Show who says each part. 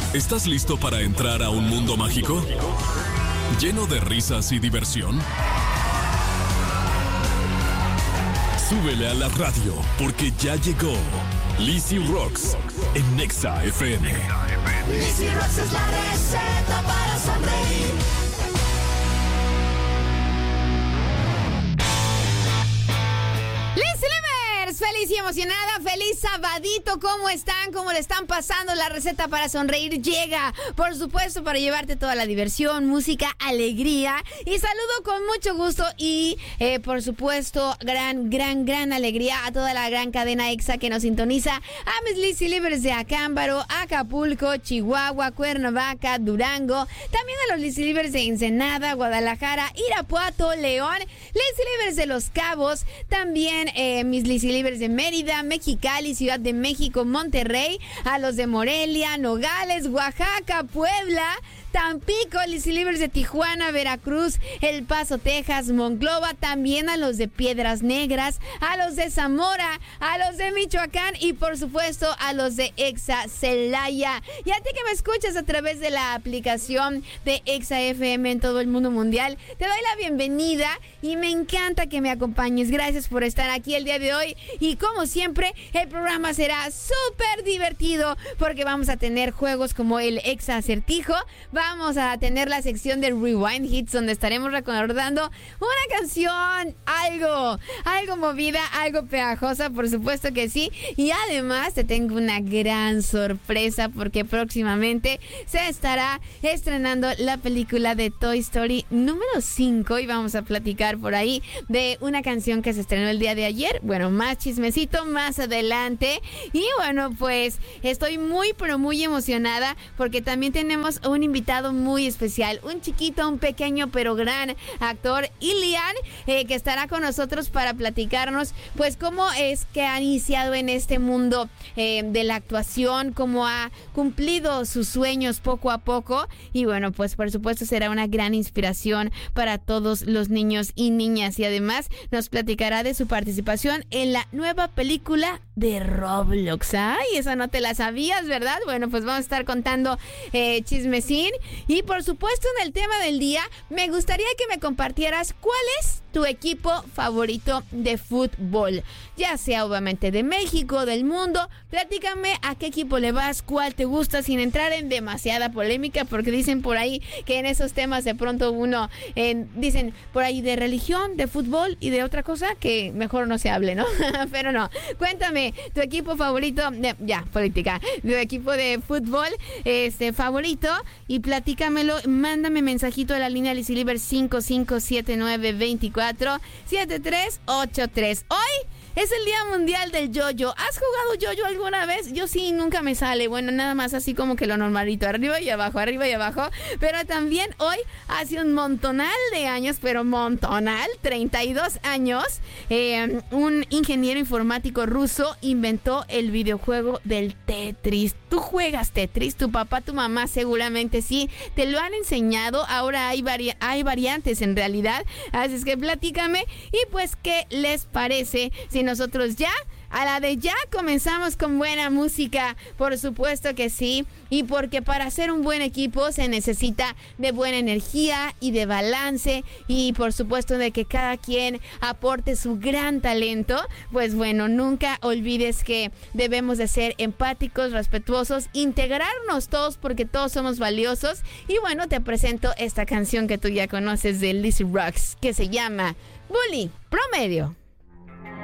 Speaker 1: ¿Estás listo para entrar a un mundo mágico? ¿Lleno de risas y diversión? Súbele a la radio, porque ya llegó Lizzy Rocks en Nexa FM.
Speaker 2: Lizzy Rocks es la receta para sonreír.
Speaker 3: Feliz y emocionada, feliz sabadito. ¿Cómo están? ¿Cómo le están pasando? La receta para sonreír llega, por supuesto, para llevarte toda la diversión, música, alegría. Y saludo con mucho gusto y, por supuesto, gran alegría a toda la gran cadena EXA que nos sintoniza. A mis Lizzy Livers de Acámbaro, Acapulco, Chihuahua, Cuernavaca, Durango. También a los Lizzy Livers de Ensenada, Guadalajara, Irapuato, León. Lizzy Livers de Los Cabos. También mis Lizzy Livers de Mérida, Mexicali, Ciudad de México, Monterrey, a los de Morelia, Nogales, Oaxaca, Puebla, Tampico, Lizzy Livers de Tijuana, Veracruz, El Paso, Texas, Monclova, también a los de Piedras Negras, a los de Zamora, a los de Michoacán y por supuesto a los de EXA Celaya. Y a ti que me escuchas a través de la aplicación de EXA FM en todo el mundo mundial, te doy la bienvenida y me encanta que me acompañes. Gracias por estar aquí el día de hoy y como siempre el programa será súper divertido porque vamos a tener juegos como el EXA Acertijo. Vamos a tener la sección de Rewind Hits donde estaremos recordando una canción, algo movida, algo pegajosa, por supuesto que sí. Y además te tengo una gran sorpresa porque próximamente se estará estrenando la película de Toy Story número 5 y vamos a platicar por ahí de una canción que se estrenó el día de ayer. Bueno, más chismecito más adelante. Y bueno, pues estoy muy emocionada porque también tenemos un invitado muy especial, un chiquito, un pequeño pero gran actor, Ilian, que estará con nosotros para platicarnos pues cómo es que ha iniciado en este mundo de la actuación, cómo ha cumplido sus sueños poco a poco y bueno, pues por supuesto será una gran inspiración para todos los niños y niñas y además nos platicará de su participación en la nueva película de Roblox. Ay, esa no te la sabías, ¿verdad? Bueno, pues vamos a estar contando chismecín. Y por supuesto en el tema del día me gustaría que me compartieras cuál es tu equipo favorito de fútbol, ya sea obviamente de México, del mundo. Platícame a qué equipo le vas, cuál te gusta, sin entrar en demasiada polémica, porque dicen por ahí que en esos temas de pronto uno dicen por ahí de religión, de fútbol y de otra cosa que mejor no se hable, ¿no? Pero no, cuéntame tu equipo favorito política, tu equipo de fútbol favorito y platícamelo, mándame mensajito a la línea Lizzy Livers 5579247383. Hoy es el Día Mundial del Yo-Yo. ¿Has jugado Yo-Yo alguna vez? Yo sí, nunca me sale. Bueno, nada más así como que lo normalito, arriba y abajo. Pero también hoy, hace un montonal de años, 32 años, un ingeniero informático ruso inventó el videojuego del Tetris. ¿Tú juegas Tetris? Tu papá, tu mamá seguramente sí. Te lo han enseñado. Ahora hay variantes en realidad. Así es que platícame. Y pues, ¿qué les parece si nosotros ya, a la de ya, comenzamos con buena música? Por supuesto que sí. Y porque para hacer un buen equipo se necesita de buena energía y de balance. Y por supuesto de que cada quien aporte su gran talento. Pues bueno, nunca olvides que debemos de ser empáticos, respetuosos, integrarnos todos porque todos somos valiosos. Y bueno, te presento esta canción que tú ya conoces de Lizzy Rocks que se llama Bully Promedio.